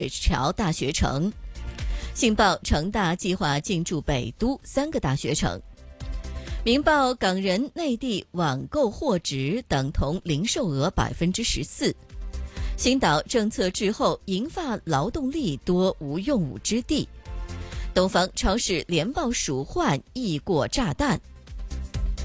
桥大学城。信报成大计划进驻北都3个大学城。明报港人内地网购货值等同零售额14%。新岛政策滞后，银发劳动力多无用武之地。东方超市连报鼠患易过炸弹。